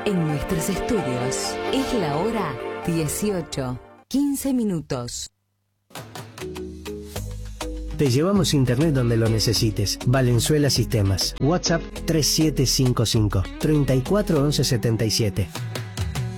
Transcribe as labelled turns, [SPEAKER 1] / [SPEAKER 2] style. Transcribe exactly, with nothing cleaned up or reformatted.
[SPEAKER 1] En nuestros estudios es la hora dieciocho, quince minutos.
[SPEAKER 2] Te llevamos internet donde lo necesites. Valenzuela Sistemas. WhatsApp tres siete cinco cinco, treinta y cuatro once setenta y siete.